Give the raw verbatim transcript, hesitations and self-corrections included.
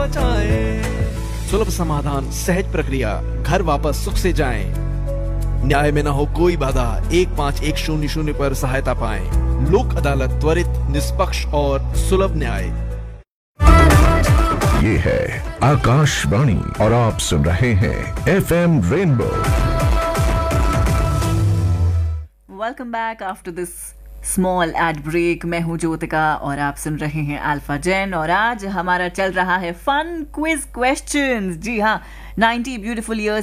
बचाए। सुलभ समाधान, सहज प्रक्रिया, घर वापस सुख से जाएं। न्याय में न हो कोई बाधा, एक पाँच एक शून्य शून्य पर सहायता पाएं। लोक अदालत, त्वरित, निष्पक्ष और सुलभ न्याय। ये है आकाशवाणी और आप सुन रहे हैं F M rainbow. Welcome back after this small add break. मैं हूं ज्योतिका और आप सुन रहे हैं अल्फा जेन और आज हमारा चल रहा है फन क्विज क्वेश्चंस। जी हाँ, नाइंटी ब्यूटीफुल ईयर्स